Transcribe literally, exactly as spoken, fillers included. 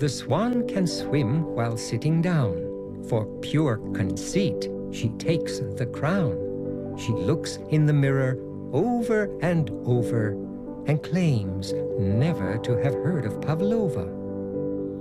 The swan can swim while sitting down. For pure conceit, she takes the crown. She looks in the mirror over and over and claims never to have heard of Pavlova.